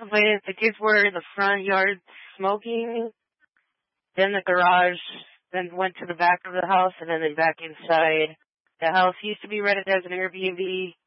The kids were in the front yard smoking, then the garage, then went to the back of the house, and then back inside. The house used to be rented as an Airbnb.